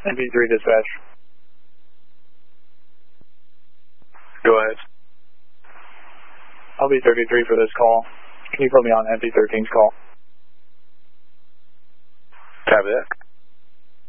MP3 dispatch. Go ahead. I'll be 33 for this call. Can you put me on MP13's call? Copy that.